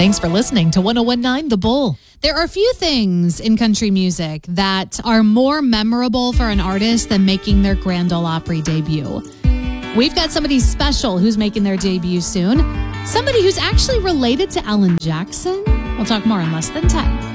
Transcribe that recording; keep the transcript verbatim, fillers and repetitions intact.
Thanks for listening to one oh one point nine The Bull. There are few things in country music that are more memorable for an artist than making their Grand Ole Opry debut. We've got somebody special who's making their debut soon. Somebody who's actually related to Alan Jackson. We'll talk more in less than ten.